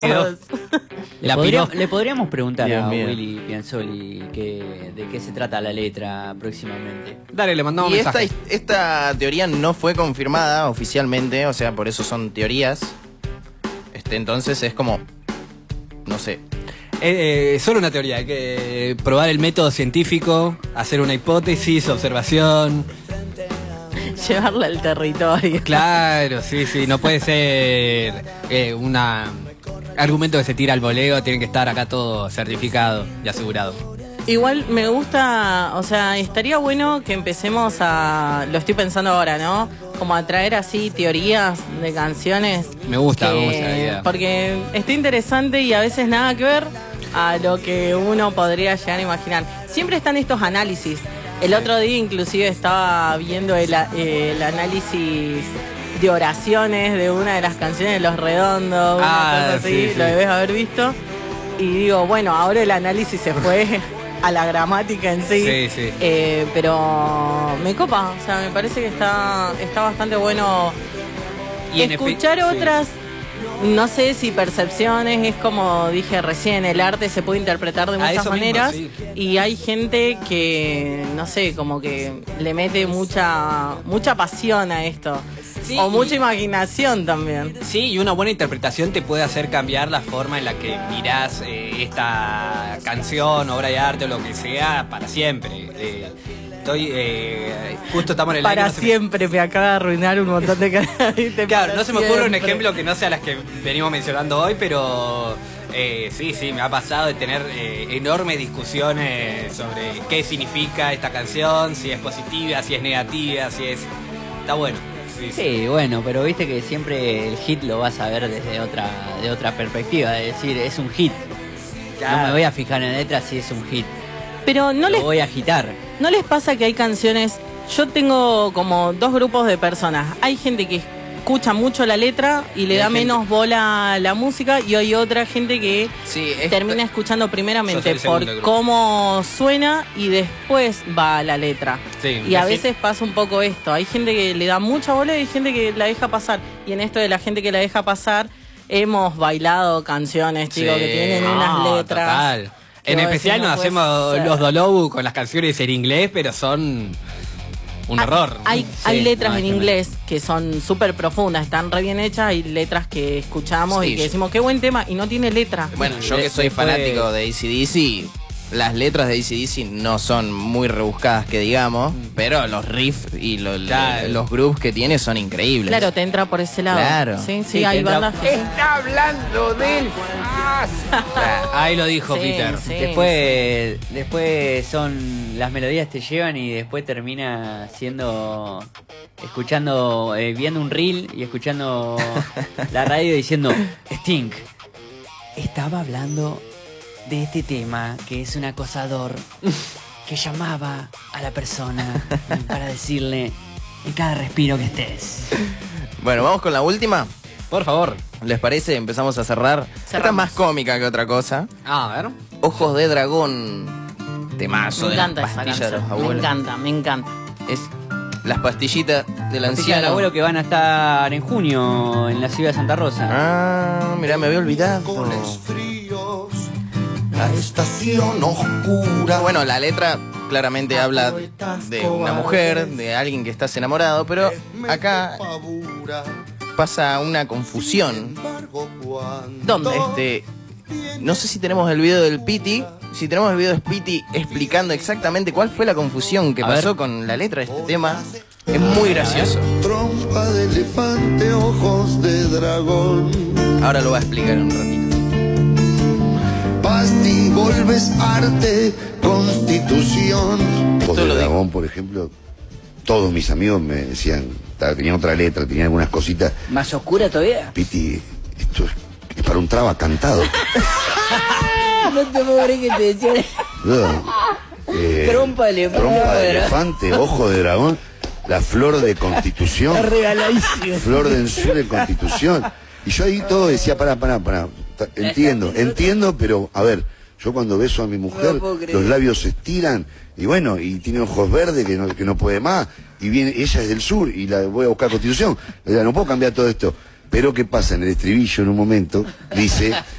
Le podríamos preguntar Dios a mío. Willy Pianzoli de qué se trata la letra próximamente. Dale, le mandamos Y un mensaje. esta teoría no fue confirmada oficialmente, o sea, por eso son teorías. Entonces es como, no sé. Solo una teoría, hay que probar el método científico, hacer una hipótesis, observación. Llevarla al territorio. Claro, sí, no puede ser un argumento que se tira al voleo, tiene que estar acá todo certificado y asegurado. Igual me gusta, o sea, estaría bueno que empecemos lo estoy pensando ahora, ¿no? Como a traer así teorías de canciones. Me gusta la idea. Porque está interesante y a veces nada que ver a lo que uno podría llegar a imaginar. Siempre están estos análisis. El otro día inclusive estaba viendo el análisis de oraciones de una de las canciones de Los Redondos, una cosa así, sí. lo debes haber visto. Y digo, bueno, ahora el análisis se fue a la gramática en sí. Sí. Pero me copa, o sea, me parece que está bastante bueno Y escuchar otras. No sé si percepciones, es como dije recién, el arte se puede interpretar de muchas maneras y hay gente que, no sé, como que le mete mucha pasión a esto. Sí, o mucha imaginación también. Sí, y una buena interpretación te puede hacer cambiar la forma en la que mirás esta canción, obra de arte o lo que sea para siempre. Justo estamos en el para año, siempre me acaba de arruinar un montón de canciones. Claro, no se me ocurre un ejemplo que no sea las que venimos mencionando hoy, pero sí, me ha pasado de tener enormes discusiones sobre qué significa esta canción, si es positiva, si es negativa, si es... Está bueno. Sí, bueno, pero viste que siempre el hit lo vas a ver desde otra perspectiva, es decir, es un hit. Claro. No me voy a fijar en la letra si es un hit. Pero no lo voy a agitar. ¿No les pasa que hay canciones? Yo tengo como dos grupos de personas. Hay gente que escucha mucho la letra y le da menos bola a la música, y hay otra gente que termina escuchando primeramente por cómo suena y después va a la letra. Sí, y a veces pasa un poco esto. Hay gente que le da mucha bola y hay gente que la deja pasar. Y en esto de la gente que la deja pasar, hemos bailado canciones, chicos, que tienen unas letras. Total. En especial nos hacemos los Dolobu con las canciones en inglés, pero son un horror. Hay letras en inglés que son súper profundas, están re bien hechas. Hay letras que escuchamos y que decimos, qué buen tema, y no tiene letra. Bueno, yo que soy fanático de AC/DC, las letras de AC/DC no son muy rebuscadas, que digamos, pero los riffs y los grooves que tiene son increíbles. Claro, te entra por ese lado. Claro. Sí, hay bandas que... ¡Está hablando del Ahí lo dijo Peter. Sí. Después son... Las melodías te llevan y después termina siendo... Escuchando, viendo un reel y escuchando la radio diciendo, Sting estaba hablando de este tema que es un acosador que llamaba a la persona para decirle en cada respiro que estés. Bueno, vamos con la última. Por favor. ¿Les parece? Empezamos a cerrar. Esta es más cómica que otra cosa. A ver. Ojos de dragón. Temazo de las pastillas de los abuelos. Me encanta. Es las pastillitas del anciano. Del abuelo que van a estar en junio en la ciudad de Santa Rosa. Ah, mirá, me había olvidado. La estación oscura. Bueno, la letra claramente habla de una mujer, de alguien que estás enamorado, pero acá pasa una confusión. ¿Dónde? No sé si tenemos el video del Piti. Si tenemos el video de Piti explicando exactamente cuál fue la confusión que pasó con la letra de este tema. Es muy gracioso. Trompa de elefante, ojos de dragón. Ahora lo va a explicar en un ratito. Pasti, volves arte, constitución. Ojos de dragón, por ejemplo, todos mis amigos me decían, tenían otra letra, tenían algunas cositas. ¿Más oscura todavía? Piti, esto es para un traba cantado. No te puedo creer que te decían. Trompa de elefante, ojo de dragón, la flor de constitución. Flor de ensur de constitución. Y yo ahí todo decía, pará. Entiendo, pero a ver, yo cuando beso a mi mujer, los labios se estiran, y bueno, y tiene ojos verdes que no puede más, y viene, ella es del sur, y la voy a buscar Constitución. No puedo cambiar todo esto. Pero ¿qué pasa? En el estribillo en un momento dice